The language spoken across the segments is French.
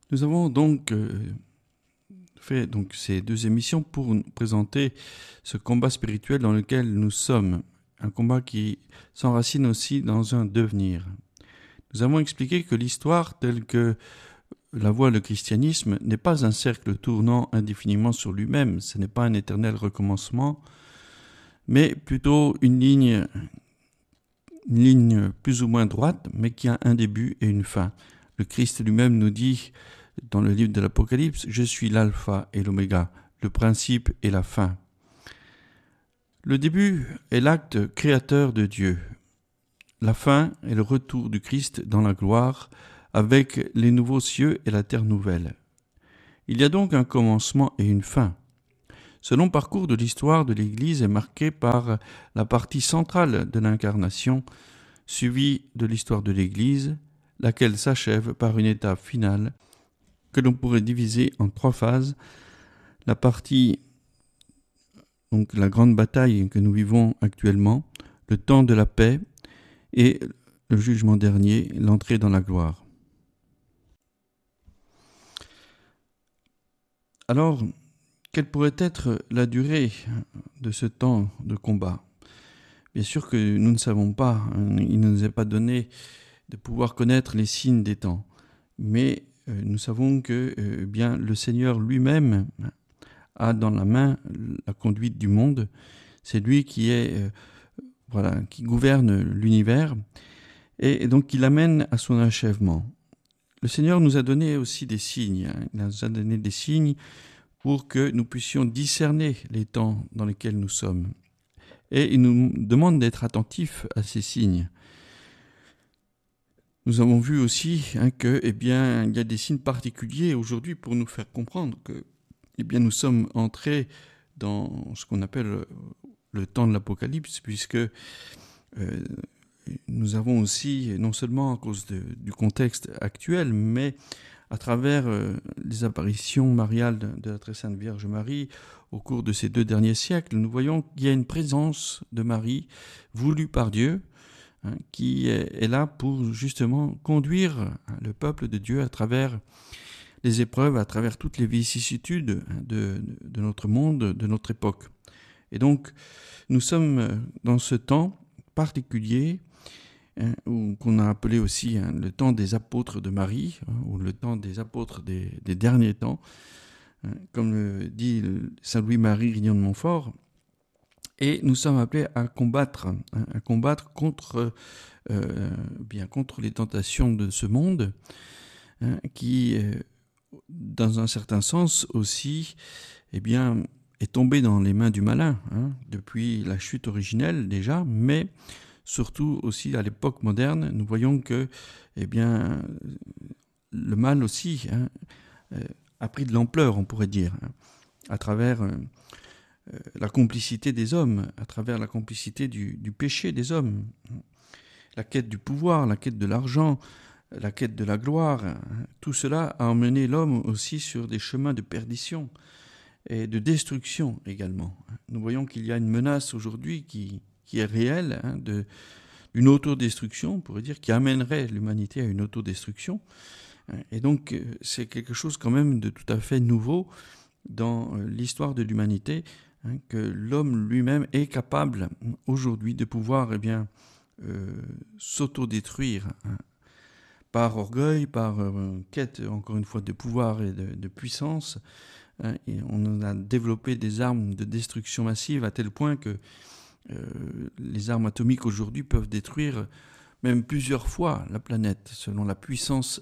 Nous avons donc fait ces deux émissions pour nous présenter ce combat spirituel dans lequel nous sommes, un combat qui s'enracine aussi dans un devenir. Nous avons expliqué que l'histoire telle que la voit le christianisme n'est pas un cercle tournant indéfiniment sur lui-même, ce n'est pas un éternel recommencement, mais plutôt une ligne plus ou moins droite, mais qui a un début et une fin. Le Christ lui-même nous dit dans le livre de l'Apocalypse, « Je suis l'alpha et l'oméga, le principe et la fin ». Le début est l'acte créateur de Dieu. La fin est le retour du Christ dans la gloire avec les nouveaux cieux et la terre nouvelle. Il y a donc un commencement et une fin. Ce long parcours de l'histoire de l'Église est marqué par la partie centrale de l'incarnation, suivie de l'histoire de l'Église, laquelle s'achève par une étape finale que l'on pourrait diviser en trois phases. La partie, donc la grande bataille que nous vivons actuellement, le temps de la paix et le jugement dernier, l'entrée dans la gloire. Alors, quelle pourrait être la durée de ce temps de combat ? Bien sûr que nous ne savons pas, il ne nous est pas donné de pouvoir connaître les signes des temps, mais nous savons que bien le Seigneur lui-même a dans la main la conduite du monde. C'est lui qui est qui gouverne l'univers et donc qui l'amène à son achèvement. Le Seigneur nous a donné aussi des signes. Il nous a donné des signes pour que nous puissions discerner les temps dans lesquels nous sommes. Et il nous demande d'être attentifs à ces signes. Nous avons vu aussi que, il y a des signes particuliers aujourd'hui pour nous faire comprendre que, nous sommes entrés dans ce qu'on appelle le temps de l'Apocalypse, puisque nous avons aussi, non seulement à cause du contexte actuel, mais à travers les apparitions mariales de la très sainte Vierge Marie au cours de ces 2 derniers siècles, nous voyons qu'il y a une présence de Marie voulue par Dieu, qui est là pour justement conduire le peuple de Dieu à travers les épreuves, à travers toutes les vicissitudes de notre monde, de notre époque. Et donc, nous sommes dans ce temps particulier qu'on a appelé aussi le temps des apôtres de Marie, ou le temps des apôtres des derniers temps, comme le dit Saint Louis-Marie Grignon de Montfort. Et nous sommes appelés à combattre contre les tentations de ce monde, qui, dans un certain sens aussi, est tombé dans les mains du malin, depuis la chute originelle déjà, mais surtout aussi à l'époque moderne, nous voyons que le mal aussi a pris de l'ampleur, on pourrait dire, à travers la complicité des hommes, à travers la complicité du péché des hommes, la quête du pouvoir, la quête de l'argent, la quête de la gloire. Tout cela a emmené l'homme aussi sur des chemins de perdition et de destruction également. Nous voyons qu'il y a une menace aujourd'hui qui est réelle, d'une autodestruction, on pourrait dire, qui amènerait l'humanité à une autodestruction. Et donc, c'est quelque chose quand même de tout à fait nouveau dans l'histoire de l'humanité, que l'homme lui-même est capable aujourd'hui de pouvoir s'autodétruire par orgueil, par quête, encore une fois, de pouvoir et de puissance. Et on a développé des armes de destruction massive à tel point que les armes atomiques aujourd'hui peuvent détruire même plusieurs fois la planète, selon la puissance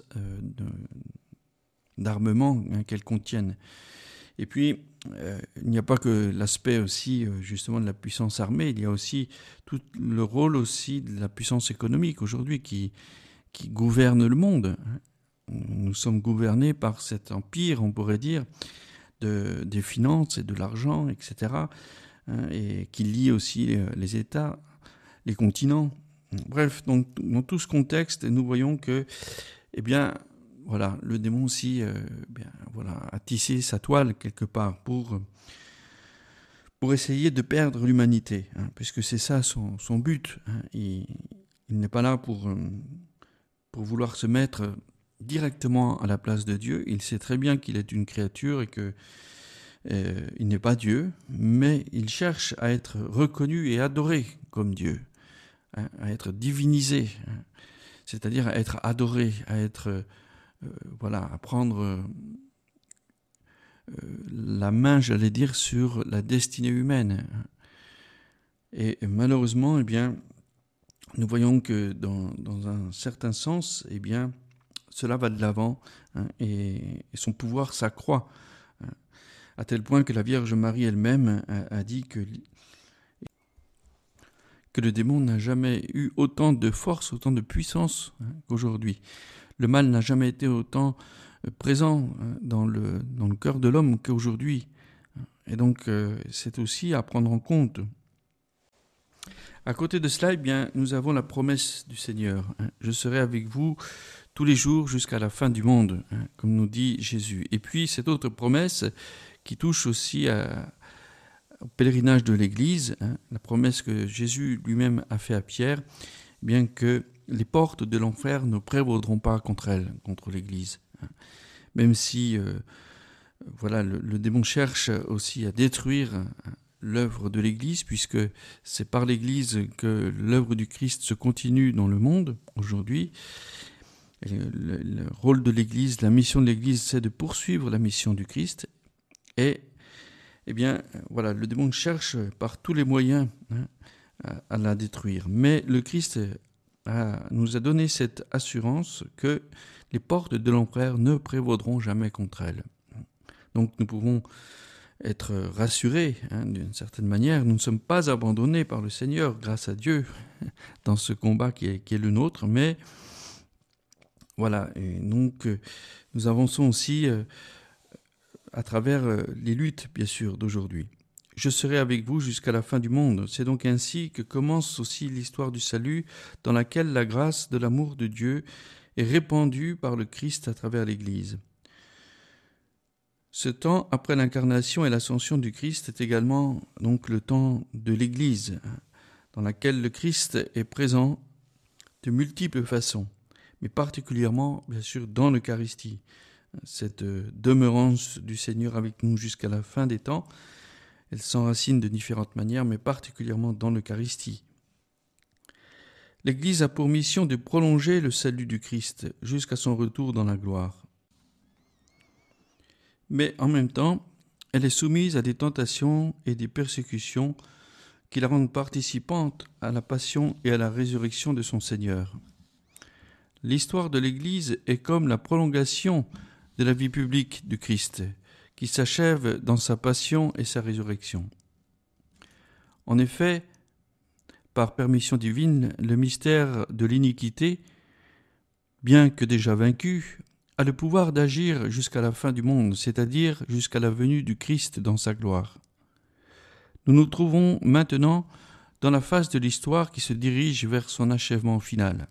d'armement qu'elles contiennent. Et puis, il n'y a pas que l'aspect aussi justement de la puissance armée, il y a aussi tout le rôle aussi de la puissance économique aujourd'hui qui gouverne le monde. Nous sommes gouvernés par cet empire, on pourrait dire, des finances et de l'argent, etc., et qui lie aussi les États, les continents. Bref, donc, dans tout ce contexte, nous voyons que, le démon aussi a tissé sa toile quelque part pour essayer de perdre l'humanité, puisque c'est ça son but. Il n'est pas là pour vouloir se mettre directement à la place de Dieu. Il sait très bien qu'il est une créature et que il n'est pas Dieu, mais il cherche à être reconnu et adoré comme Dieu, hein, à être divinisé, hein, c'est-à-dire à être adoré, à être à prendre la main, j'allais dire, sur la destinée humaine. Et malheureusement, eh bien, nous voyons que dans un certain sens, eh bien, cela va de l'avant, hein, et son pouvoir s'accroît, hein, à tel point que la Vierge Marie elle-même a dit que le démon n'a jamais eu autant de force, autant de puissance, hein, qu'aujourd'hui. Le mal n'a jamais été autant présent, hein, dans le cœur de l'homme qu'aujourd'hui. Et donc, c'est aussi à prendre en compte. À côté de cela, eh bien, nous avons la promesse du Seigneur, hein. Je serai avec vous tous les jours jusqu'à la fin du monde, hein, comme nous dit Jésus. Et puis, cette autre promesse qui touche aussi au pèlerinage de l'Église, hein, la promesse que Jésus lui-même a fait à Pierre, bien que les portes de l'enfer ne prévaudront pas contre elle, contre l'Église. Hein. Même si le démon cherche aussi à détruire l'œuvre de l'Église, puisque c'est par l'Église que l'œuvre du Christ se continue dans le monde aujourd'hui. Le rôle de l'Église, la mission de l'Église, c'est de poursuivre la mission du Christ. Et le démon cherche par tous les moyens, hein, à la détruire. Mais le Christ nous a donné cette assurance que les portes de l'enfer ne prévaudront jamais contre elle. Donc nous pouvons être rassurés, hein, d'une certaine manière. Nous ne sommes pas abandonnés par le Seigneur, grâce à Dieu, dans ce combat qui est le nôtre. Mais voilà, et donc nous avançons aussi à travers les luttes, bien sûr, d'aujourd'hui. Je serai avec vous jusqu'à la fin du monde. C'est donc ainsi que commence aussi l'histoire du salut, dans laquelle la grâce de l'amour de Dieu est répandue par le Christ à travers l'Église. Ce temps après l'incarnation et l'ascension du Christ est également donc le temps de l'Église, dans laquelle le Christ est présent de multiples façons, mais particulièrement, bien sûr, dans l'Eucharistie. Cette demeurance du Seigneur avec nous jusqu'à la fin des temps, elle s'enracine de différentes manières, mais particulièrement dans l'Eucharistie. L'Église a pour mission de prolonger le salut du Christ jusqu'à son retour dans la gloire. Mais en même temps, elle est soumise à des tentations et des persécutions qui la rendent participante à la passion et à la résurrection de son Seigneur. L'histoire de l'Église est comme la prolongation de la vie publique du Christ, qui s'achève dans sa passion et sa résurrection. En effet, par permission divine, le mystère de l'iniquité, bien que déjà vaincu, a le pouvoir d'agir jusqu'à la fin du monde, c'est-à-dire jusqu'à la venue du Christ dans sa gloire. Nous nous trouvons maintenant dans la phase de l'histoire qui se dirige vers son achèvement final.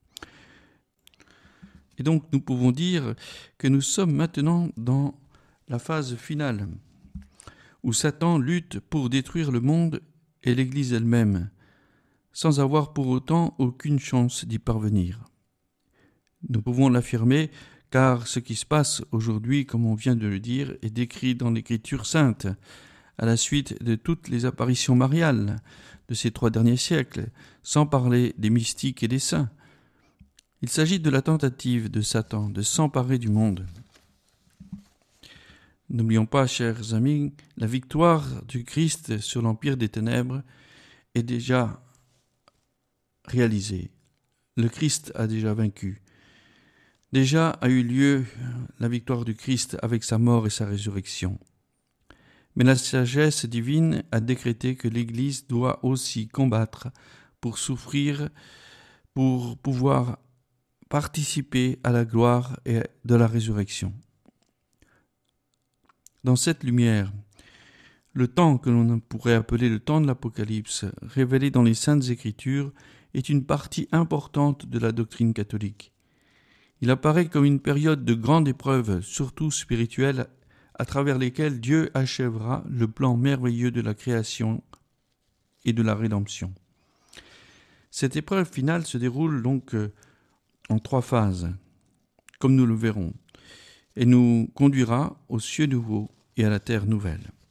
Et donc nous pouvons dire que nous sommes maintenant dans la phase finale, où Satan lutte pour détruire le monde et l'Église elle-même, sans avoir pour autant aucune chance d'y parvenir. Nous pouvons l'affirmer car ce qui se passe aujourd'hui, comme on vient de le dire, est décrit dans l'Écriture sainte, à la suite de toutes les apparitions mariales de ces 3 derniers siècles, sans parler des mystiques et des saints. Il s'agit de la tentative de Satan de s'emparer du monde. N'oublions pas, chers amis, la victoire du Christ sur l'empire des ténèbres est déjà réalisée. Le Christ a déjà vaincu. Déjà a eu lieu la victoire du Christ avec sa mort et sa résurrection. Mais la sagesse divine a décrété que l'Église doit aussi combattre pour souffrir, pour pouvoir participer à la gloire et de la résurrection. Dans cette lumière, le temps que l'on pourrait appeler le temps de l'Apocalypse, révélé dans les Saintes Écritures, est une partie importante de la doctrine catholique. Il apparaît comme une période de grande épreuve, surtout spirituelle, à travers lesquelles Dieu achèvera le plan merveilleux de la création et de la rédemption. Cette épreuve finale se déroule donc en 3 phases. comme nous le verrons, et nous conduira aux cieux nouveaux et à la terre nouvelle.